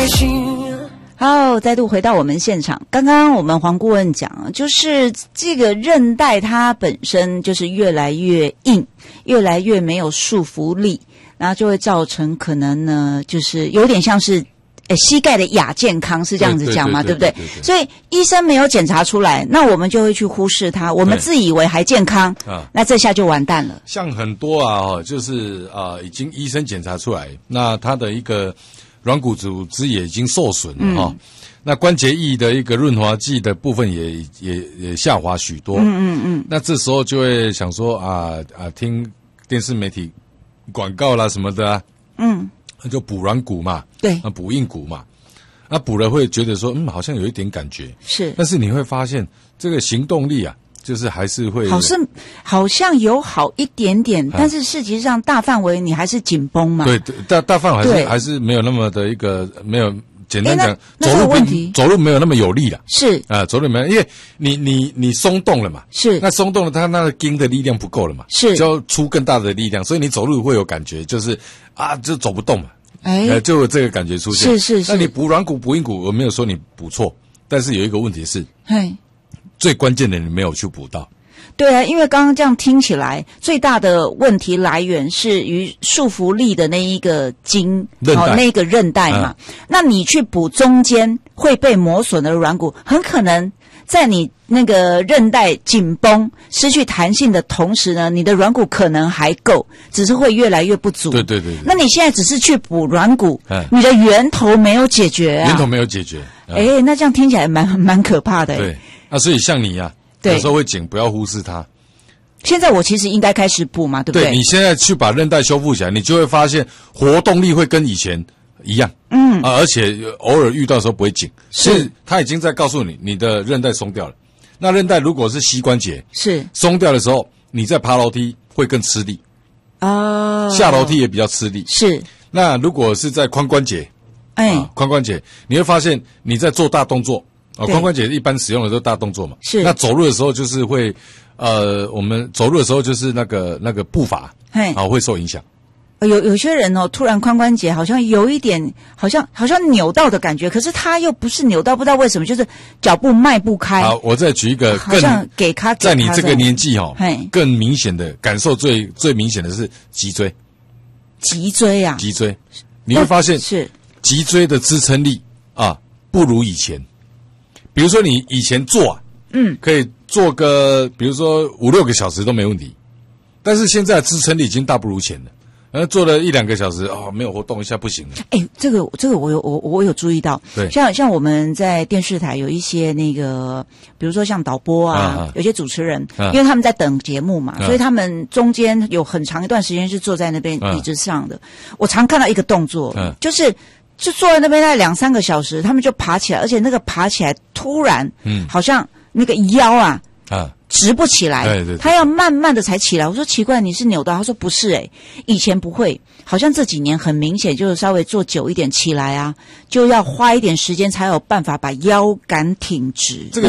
开心。 好，再度回到我们现场。刚刚我们黄顾问讲，就是这个韧带它本身就是越来越硬，越来越没有束缚力，然后就会造成可能呢，就是有点像是膝盖的亚健康，是这样子讲嘛，对不对？所以医生没有检查出来，那我们就会去忽视它，我们自以为还健康，那这下就完蛋了。 像很多就是已经医生检查出来，那他的一个软骨组织也已经受损了那关节液的一个润滑剂的部分也下滑许多。那这时候就会想说听电视媒体广告啦什么的那就补软骨嘛， 对， 补硬骨嘛，那补了会觉得说好像有一点感觉， 是， 但是你会发现这个行动力就是还是会好像有好一点点，但是事实上大范围你还是紧绷嘛。 对，大范围还是没有那么的一个没有。简单讲，走路没有那么有力了， 是走路没有，因为你松动了嘛，是那松动了，它那个筋的力量不够了嘛，是就要出更大的力量，所以你走路会有感觉，就是就走不动嘛，就有这个感觉出现。是。那你补软骨、补硬骨，我没有说你补错，但是有一个问题是，最关键的你没有去补到。 对啊，因为刚刚这样听起来，最大的问题来源是于束缚力的那一个筋，那个韧带嘛。那你去补中间会被磨损的软骨，很可能在你那个韧带紧绷、失去弹性的同时呢，你的软骨可能还够，只是会越来越不足。对。那你现在只是去补软骨，你的源头没有解决啊。 源头没有解决。 那这样听起来蛮可怕的。 对，所以像你有时候会紧，不要忽视它。 现在我其实应该开始补嘛，对不对？ 对，你现在去把韧带修复起来，你就会发现活动力会跟以前一样。而且偶尔遇到的时候不会紧，是它已经在告诉你，你的韧带松掉了。那韧带如果是膝关节是松掉的时候，你在爬楼梯会更吃力下楼梯也比较吃力。是。那如果是在髋关节，髋关节你会发现你在做大动作。髋关节一般使用的都是大动作嘛，是。那走路的时候就是会，我们走路的时候就是那个步伐，会受影响。 有些人突然髋关节好像有一点，好像扭到的感觉，可是他又不是扭到，不知道为什么，就是脚步迈不开。 好，我再举一个更在你这个年纪更明显的感受最明显的是脊椎。 脊椎啊， 脊椎，你会发现是脊椎的支撑力不如以前。比如说你以前做可以做个比如说5-6个小时都没问题，但是现在的支撑力已经大不如前了，做了1-2个小时没有活动一下不行了。 这个我有注意到，对，像我们在电视台有一些那个，比如说像导播有些主持人，因为他们在等节目嘛，所以他们中间有很长一段时间是坐在那边椅子上的。我常看到一个动作，就坐在那边大概2-3个小时，他们就爬起来，而且那个爬起来突然，好像那个腰直不起来，对，他要慢慢的才起来。我说奇怪，你是扭到？他说不是以前不会，好像这几年很明显，就是稍微坐久一点起来就要花一点时间才有办法把腰杆挺直。